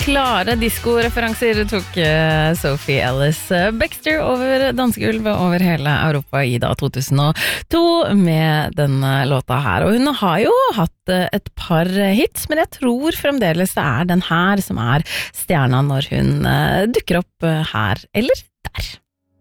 klare disco-referanser tok Sophie Ellis Baxter over dansegulvet over hele Europa i da 2002 med denne låta her. Og hun har jo hatt et par hits, men jeg tror fremdeles det den her som stjerna når hun dukker opp her eller der.